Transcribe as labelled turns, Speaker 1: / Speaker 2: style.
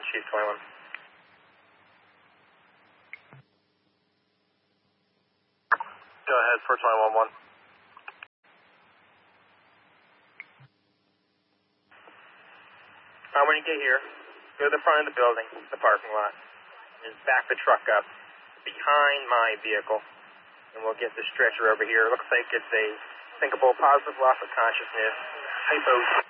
Speaker 1: Chief 21. Go ahead, 421-1. When you get here, go to the front of the building, the parking lot, and back the truck up behind my vehicle, and we'll get the stretcher over here. It looks like it's a thinkable positive loss of consciousness, hypo.